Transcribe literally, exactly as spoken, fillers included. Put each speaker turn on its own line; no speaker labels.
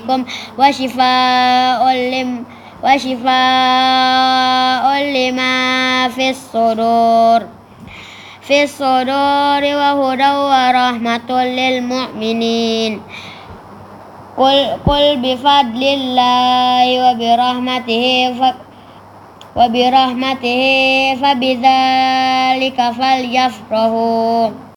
صدوركم وشفاء لم وشفاء لما في الصدور في الصدور وهدى ورحمة للمؤمنين قل, قل بفضل الله وبرحمته ف وبرحمته فبذلك فليفرحوا